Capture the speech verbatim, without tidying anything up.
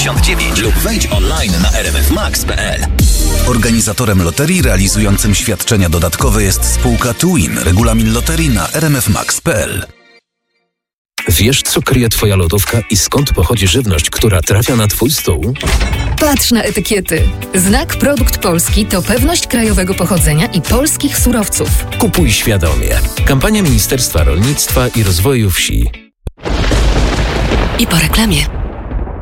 dziewięćdziesiąt dziewięć lub wejdź online na r m f max kropka p l. Organizatorem loterii realizującym świadczenia dodatkowe jest spółka Twin. Regulamin loterii na r m f max kropka p l. Wiesz, co kryje Twoja lodówka i skąd pochodzi żywność, która trafia na Twój stół? Patrz na etykiety. Znak Produkt Polski to pewność krajowego pochodzenia i polskich surowców. Kupuj świadomie. Kampania Ministerstwa Rolnictwa i Rozwoju Wsi. I po reklamie.